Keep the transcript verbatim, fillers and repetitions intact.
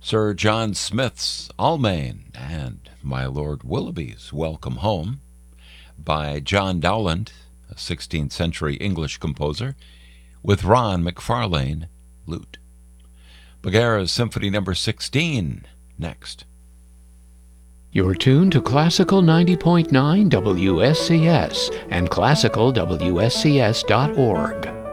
Sir John Smith's Almain and My Lord Willoughby's Welcome Home by John Dowland, a sixteenth century English composer, with Ron McFarlane, lute. Bagheera's Symphony Number sixteen, next. You're tuned to Classical ninety point nine W S C S and classical W S C S dot org.